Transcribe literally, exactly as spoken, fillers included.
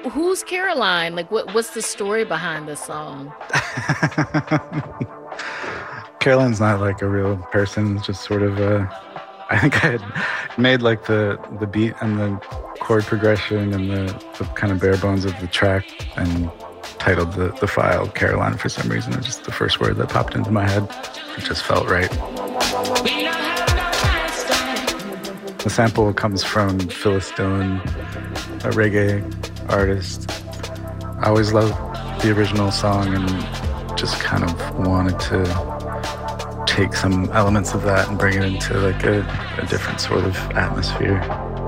who's Caroline? Like, what what's the story behind this song? Caroline's not like a real person. It's just sort of a. I think I had made like the the beat and the chord progression and the, the kind of bare bones of the track and titled the, the file Caroline for some reason. It was just the first word that popped into my head. It just felt right. The sample comes from Phyllis Dillon, a reggae artist. I always loved the original song and just kind of wanted to take some elements of that and bring it into like a, a different sort of atmosphere.